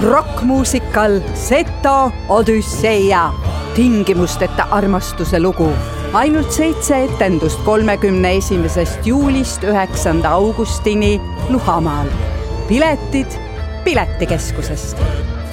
rokkmuusikal Seto Odüsseia, tingimusteta armastuse lugu. Ainult 7 etendust 31. juulist 9. augustini Luhamaal. Piletid Piletikeskusest.